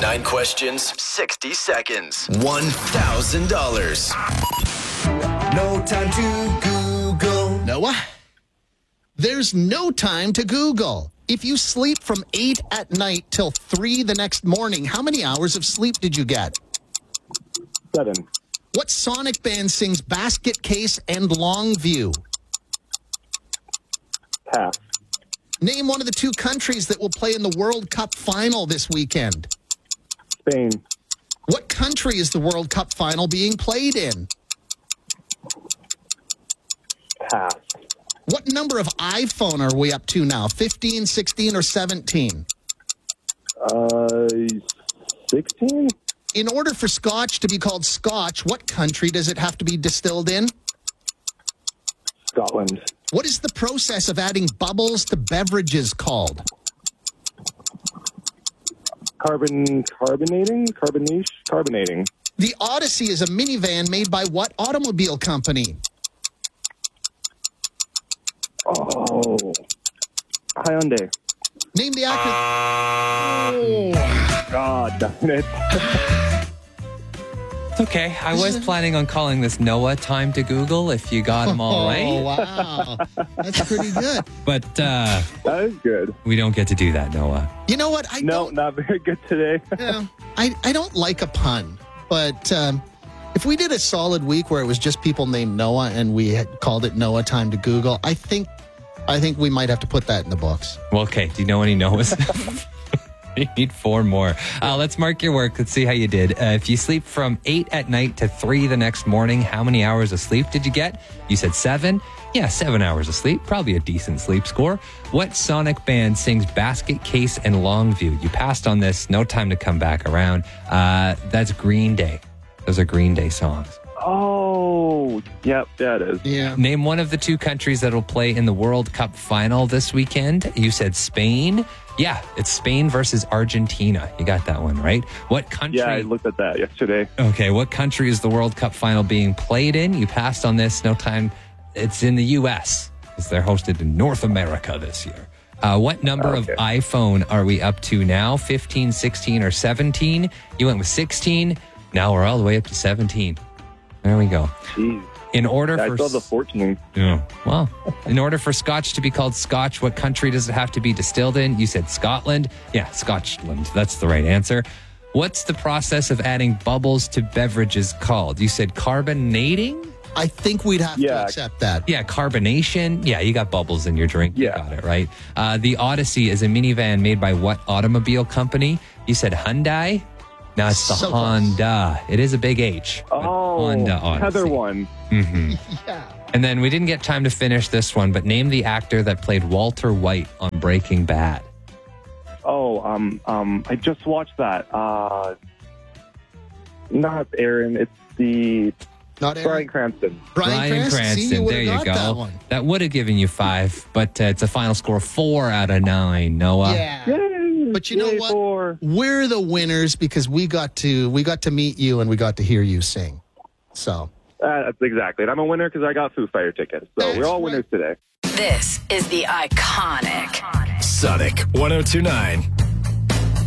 9 questions, 60 seconds, $1,000. No time to Google. Noah, there's no time to Google. If you sleep from 8 at night till 3 the next morning, how many hours of sleep did you get? 7. What Sonic band sings Basket Case and Longview? Pass. Name one of the 2 countries that will play in the World Cup final this weekend. Spain. What country is the World Cup final being played in? Pass. What number of iPhone are we up to now? 15, 16, or 17? 16? In order for Scotch to be called Scotch, what country does it have to be distilled in? Scotland. What is the process of adding bubbles to beverages called? Carbonating. The Odyssey is a minivan made by what automobile company? Oh. Hyundai. Name the actor. God damn it. It's okay. I was planning on calling this Noah Time to Google if you got them all Oh, right. wow. That's pretty good. But That is good. we don't get to do that, Noah. You know what? No, not very good today. I don't like a pun, but if we did a solid week where it was just people named Noah and we had called it Noah Time to Google, I think we might have to put that in the books. Well, okay. Do you know any Noahs? You need 4 more. Let's mark your work. Let's see how you did. If you sleep from 8 at night to 3 the next morning, how many hours of sleep did you get? You said 7. Yeah, 7 hours of sleep. Probably a decent sleep score. What Sonic band sings Basket Case and Longview? You passed on this. No time to come back around. That's Green Day. Those are Green Day songs. Oh, yep, that is. Yeah. Name one of the 2 countries that will play in the World Cup final this weekend. You said Spain. Yeah, it's Spain versus Argentina. You got that one, right? What country? Yeah, I looked at that yesterday. Okay, what country is the World Cup final being played in? You passed on this. No time. It's in the U.S. because they're hosted in North America this year. What number of iPhone are we up to now? 15, 16, or 17? You went with 16. Now we're all the way up to 17. There we go. Jeez. In order I for saw the 14. Yeah. Well, in order for Scotch to be called Scotch, what country does it have to be distilled in? You said Scotland. Yeah, Scotland. That's the right answer. What's the process of adding bubbles to beverages called? You said carbonating? I think we'd have to accept that. Yeah, carbonation. Yeah, you got bubbles in your drink. Yeah. You got it, right? The Odyssey is a minivan made by what automobile company? You said Hyundai? No, it's the So Honda. It is a big H. Oh, Honda Odyssey. Heather one. Mm-hmm. Yeah. And then we didn't get time to finish this one, but name the actor that played Walter White on Breaking Bad. Oh, I just watched that. Not Aaron. It's the Not Aaron. Bryan Cranston. Bryan Cranston. See, There you would've got go. That one. That would have given you 5, but it's a final score of 4 out of 9. Noah. Yeah. Yay! But you know Yay what? for- We're the winners because we got to meet you and we got to hear you sing. So That's exactly it. I'm a winner because I got Foo Fighter tickets. So That's we're all right. winners today. This is the iconic Sonic 1029.